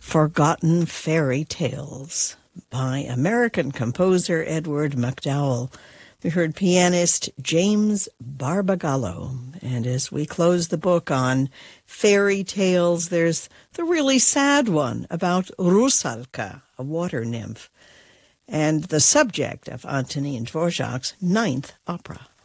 Forgotten Fairy Tales by American composer Edward MacDowell. We heard pianist James Barbagallo. And as we close the book on fairy tales, there's the really sad one about Rusalka, a water nymph, and the subject of Antonin Dvorak's ninth opera.